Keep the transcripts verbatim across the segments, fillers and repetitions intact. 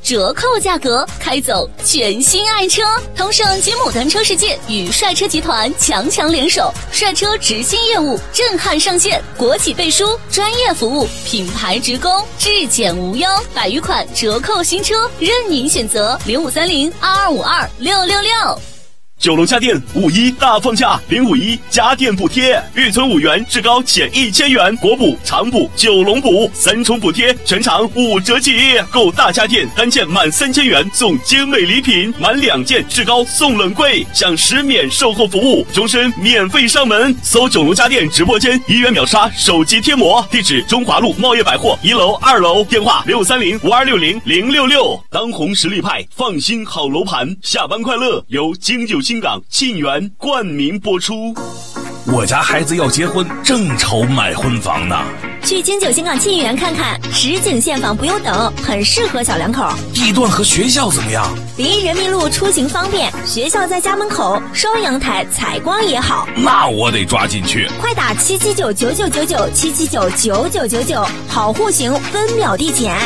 折扣价格，开走全新爱车。同盛吉姆单车世界与帅车集团强强联手，帅车直新业务震撼上线，国企背书，专业服务，品牌直供，质检无忧，百余款折扣新车任您选择。零五三零二二五二六六六。 九龙家电五一大放价，零五一家电补贴，预存五元至高减一千元，国补、长补、九龙补三重补贴，全场五折起。购大家电单件满三千元送精美礼品，满两件至高送冷柜，享十免售后服务，终身免费上门。搜九龙家电直播间，一元秒杀手机贴膜，地址中华路茂业百货一楼、二楼，电话六三零五二六零零六六。当红实力派，放心好楼盘，下班快乐由京九新港沁园冠名播出。 我家孩子要结婚，正愁买婚房呢。 去京九新港沁园看看，实景现房不用等，很适合小两口。 地段和学校怎么样？ 离人民路出行方便，学校在家门口，双阳台，采光也好。 那我得抓紧去。 快打七七九九九九九七七九九九九九，好户型分秒递减。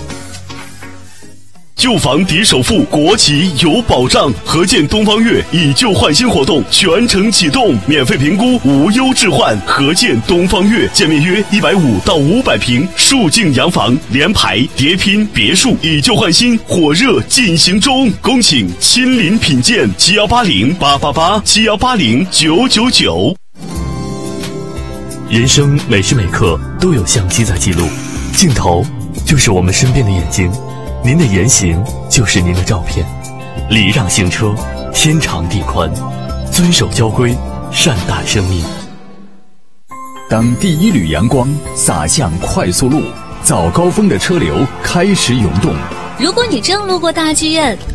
旧房抵首付，国企有保障。合建东方悦以旧换新活动全程启动，免费评估，无忧置换。合建东方悦，建面约一百五到五百平，竖境洋房，联排、叠拼、别墅，以旧换新，火热进行中。恭请亲临品鉴，七幺八零八八八，七幺八零九九九。 人生每时每刻都有相机在记录，镜头就是我们身边的眼睛。您的言行就是您的照片，礼让行车，天长地宽，遵守交规，善待生命。 当第一缕阳光洒向快速路，早高峰的车流开始涌动。 如果你正路过大剧院，